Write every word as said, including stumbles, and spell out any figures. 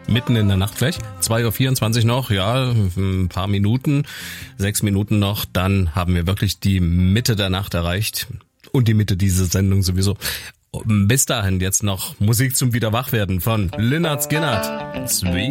mitten in der Nacht gleich. zwei Uhr vierundzwanzig noch, ja, ein paar Minuten, sechs Minuten noch, dann haben wir wirklich die Mitte der Nacht erreicht und die Mitte dieser Sendung sowieso. Bis dahin jetzt noch Musik zum Wiederwachwerden von Lynyrd Skynyrd. Sweet.